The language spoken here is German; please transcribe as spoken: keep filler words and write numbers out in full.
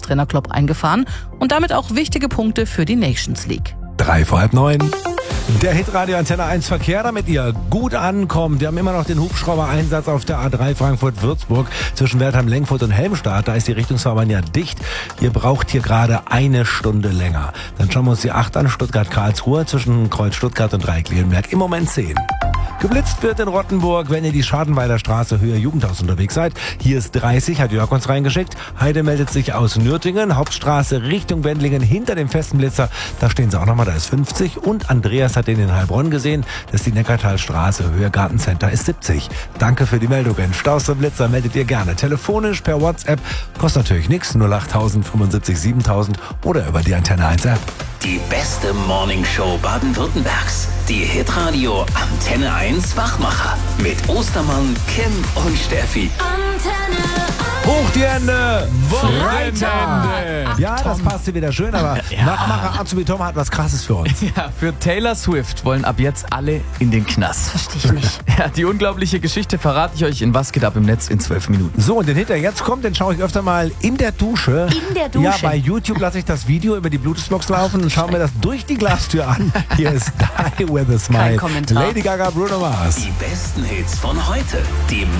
Bundestrainer Klopp eingefahren und damit auch wichtige Punkte für die Nations League. Drei vor halb neun. Der Hitradio Antenne eins Verkehr, damit ihr gut ankommt. Wir haben immer noch den Hubschrauber-Einsatz auf der A drei Frankfurt-Würzburg zwischen Wertheim-Lenkfurt und Helmstadt. Da ist die Richtungsfahrbahn ja dicht. Ihr braucht hier gerade eine Stunde länger. Dann schauen wir uns die acht an, Stuttgart-Karlsruhe zwischen Kreuz Stuttgart und Dreieck-Leonberg. Im Moment zehn. Geblitzt wird in Rottenburg, wenn ihr die Schadenweiler Straße Höhe Jugendhaus unterwegs seid. Hier ist dreißig, hat Jörg uns reingeschickt. Heide meldet sich aus Nürtingen, Hauptstraße Richtung Wendlingen hinter dem festen Blitzer. Da stehen sie auch nochmal, da ist fünfzig. Und Andreas hat den in Heilbronn gesehen. Das ist die Neckartalstraße, Höhe Gartencenter ist siebzig. Danke für die Meldungen. Staus zum Blitzer meldet ihr gerne. Telefonisch, per WhatsApp, kostet natürlich nichts. null acht fünfundsiebzig siebentausend oder über die Antenne eins App. Die beste Morningshow Baden-Württembergs. Die Hitradio Antenne eins Wachmacher. Mit Ostermann, Kim und Steffi. Antenne Hoch die Hände! Freitag! Ach, ja, das passte wieder schön, aber Ja. Wachmacher Azubi Tom hat was Krasses für uns. Ja, für Taylor Swift wollen ab jetzt alle in den Knast. Verstehe ich nicht. Ja, die unglaubliche Geschichte verrate ich euch in Was geht ab im Netz in zwölf Minuten. So, und den Hit, der jetzt kommt, den schaue ich öfter mal in der Dusche. In der Dusche? Ja, bei YouTube lasse ich das Video über die Bluetooth-Box laufen und schaue mir das durch die Glastür an. Hier ist Die With a Smile. Kein Kommentar. Lady Gaga, Bruno Mars. Die besten Hits von heute. Die